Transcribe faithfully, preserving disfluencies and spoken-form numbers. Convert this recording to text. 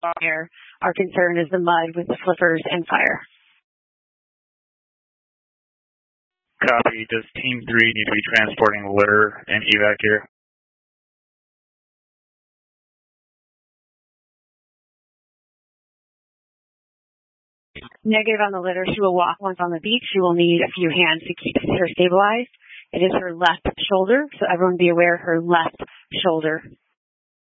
fire. Our concern is the mud with the flippers and fire. Copy. Does Team three need to be transporting litter and evac gear? Negative on the litter. She will walk once on the beach. She will need a few hands to keep her stabilized. It is her left shoulder, so everyone be aware her left shoulder